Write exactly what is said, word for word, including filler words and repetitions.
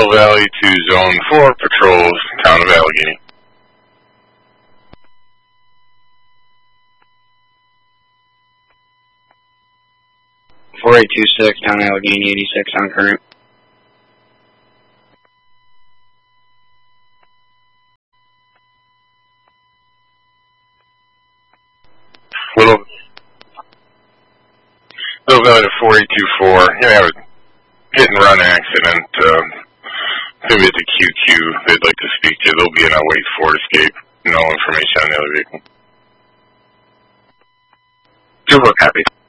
Little Valley to Zone four patrols, Town of Allegheny. four eight two six, Town of Allegheny, eighty-six on current. Little, Little Valley to four eight two four, you have a hit and run accident. Um, maybe it's a Q Q they'd like to speak to. There'll be an oh eight Ford Escape. No information on the other vehicle. Two, look happy.